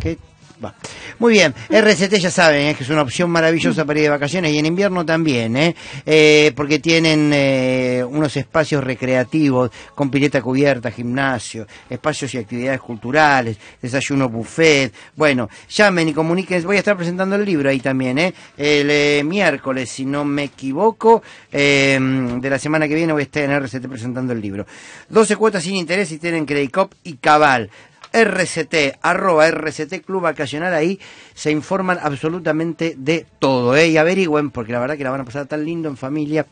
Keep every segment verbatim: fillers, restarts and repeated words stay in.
que... Va. Muy bien, R C T ya saben, ¿eh? que es una opción maravillosa para ir de vacaciones y en invierno también, ¿eh? Eh, porque tienen eh, unos espacios recreativos con pileta cubierta, gimnasio, espacios y actividades culturales, desayuno buffet. Bueno, llamen y comuniquen. Voy a estar presentando el libro ahí también, ¿eh? El eh, miércoles, si no me equivoco, eh, de la semana que viene voy a estar en R C T presentando el libro. doce cuotas sin interés y tienen Credit Cop y Cabal. R C T, arroba R C T Club Vacacional, ahí se informan absolutamente de todo, ¿eh? Y averigüen, porque la verdad que la van a pasar tan lindo en familia.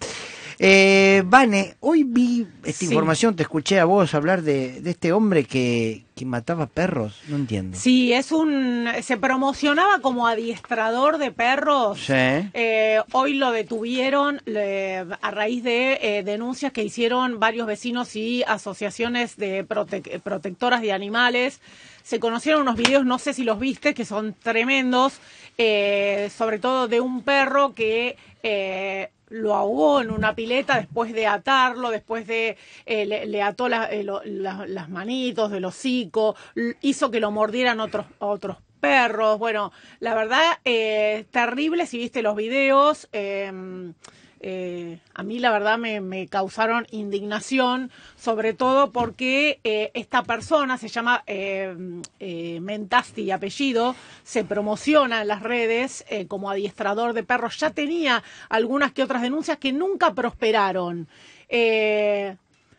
Eh, Vane, hoy vi esta sí. información, te escuché a vos hablar de, de este hombre que, que mataba perros, no entiendo. Sí, es un, se promocionaba como adiestrador de perros. Sí. Eh, hoy lo detuvieron le, a raíz de eh, denuncias que hicieron varios vecinos y asociaciones de prote protectoras de animales. Se conocieron unos videos, no sé si los viste, que son tremendos, eh, sobre todo de un perro que... Eh, lo ahogó en una pileta después de atarlo, después de eh, le, le ató la, eh, lo, la, las manitos del hocico, hizo que lo mordieran otros otros perros. Bueno, la verdad, eh, terrible si viste los videos. Eh, Eh, a mí la verdad me, me causaron indignación, sobre todo porque eh, esta persona se llama eh, eh, Mentasti y apellido, se promociona en las redes eh, como adiestrador de perros, ya tenía algunas que otras denuncias que nunca prosperaron. Eh,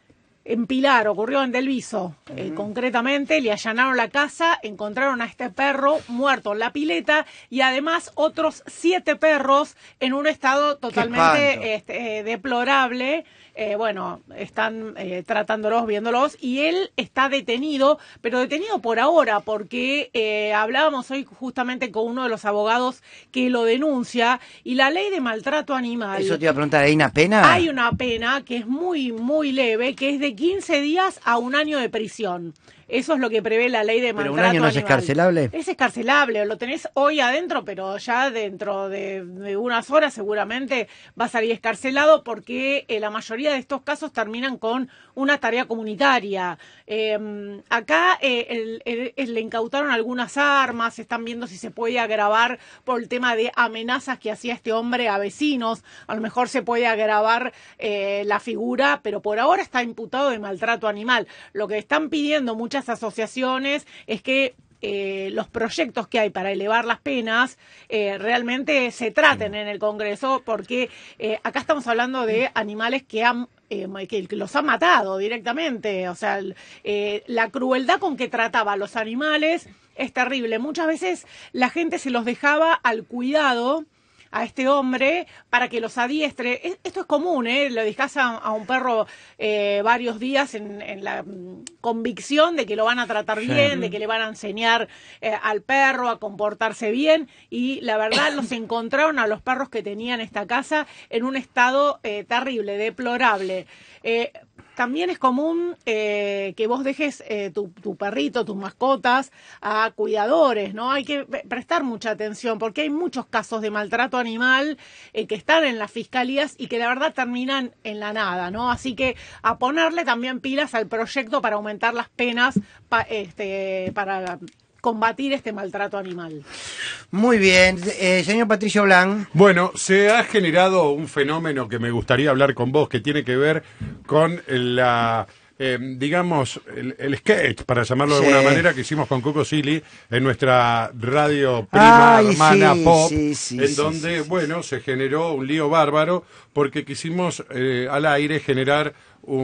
En Pilar, ocurrió en Del Viso, uh-huh. eh, concretamente, le allanaron la casa, encontraron a este perro muerto en la pileta y además otros siete perros en un estado totalmente este, eh, deplorable. Eh, bueno, están eh, tratándolos, viéndolos, y él está detenido, pero detenido por ahora, porque eh, hablábamos hoy justamente con uno de los abogados que lo denuncia, y la ley de maltrato animal... Eso te iba a preguntar, ¿hay una pena? Hay una pena que es muy, muy leve, que es de quince días a un año de prisión. Eso es lo que prevé la ley de maltrato animal. ¿Pero un año no es escarcelable? Es escarcelable, lo tenés hoy adentro, pero ya dentro de, de unas horas seguramente va a salir escarcelado, porque eh, la mayoría de estos casos terminan con una tarea comunitaria. Eh, acá eh, el, el, el, le incautaron algunas armas, están viendo si se puede agravar por el tema de amenazas que hacía este hombre a vecinos. A lo mejor se puede agravar eh, la figura, pero por ahora está imputado de maltrato animal. Lo que están pidiendo muchas asociaciones es que eh, los proyectos que hay para elevar las penas eh, realmente se traten en el Congreso, porque eh, acá estamos hablando de animales que han eh, que, que los han matado directamente. O sea, eh, la crueldad con que trataba a los animales es terrible. Muchas veces la gente se los dejaba al cuidado a este hombre para que los adiestre. Esto es común, ¿eh? Lo dejas a, a un perro eh, varios días en, en la mm, convicción de que lo van a tratar bien, sí. de que le van a enseñar eh, al perro a comportarse bien, y la verdad los encontraron a los perros que tenían esta casa en un estado eh, terrible, deplorable. Eh, También es común eh, que vos dejes eh, tu, tu perrito, tus mascotas, a cuidadores, ¿no? Hay que prestar mucha atención, porque hay muchos casos de maltrato animal eh, que están en las fiscalías y que la verdad terminan en la nada, ¿no? Así que a ponerle también pilas al proyecto para aumentar las penas pa, este, para combatir este maltrato animal. Muy bien, eh, señor Patricio Blanc. Bueno, se ha generado un fenómeno que me gustaría hablar con vos, que tiene que ver con la, eh, digamos, el, el sketch, para llamarlo de sí. alguna manera, que hicimos con Coco Silly en nuestra radio prima Ay, hermana sí, Pop, sí, sí, en sí, donde, sí, sí, bueno, se generó un lío bárbaro, porque quisimos eh, al aire generar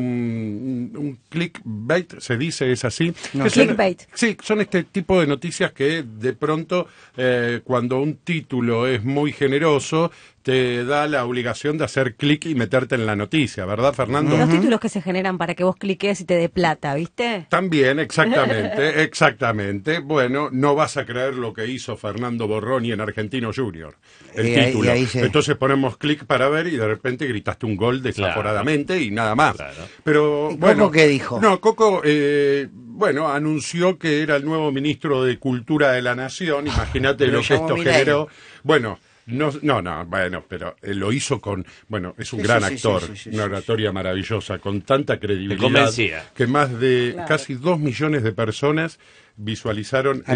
un, un clickbait, se dice, es así. No, que clickbait. son, sí, son este tipo de noticias que de pronto, eh, cuando un título es muy generoso, te da la obligación de hacer clic y meterte en la noticia, ¿verdad, Fernando? Los títulos que se generan para que vos cliques y te dé plata, ¿viste? También, exactamente, exactamente. Bueno, no vas a creer lo que hizo Fernando Borroni en Argentino Junior, el y ahí, título. y ahí se... Entonces ponemos clic para ver y de repente gritaste un gol desaforadamente, claro, y nada más. Claro. Pero, ¿Y bueno, Coco qué dijo? No, Coco, eh, bueno, anunció que era el nuevo ministro de Cultura de la Nación. Imagínate lo que esto generó. Bueno... No, no, no, bueno, pero eh, lo hizo con, bueno, es un sí, gran sí, actor, sí, sí, sí, una oratoria sí, sí. maravillosa, con tanta credibilidad, que más de claro. casi dos millones de personas visualizaron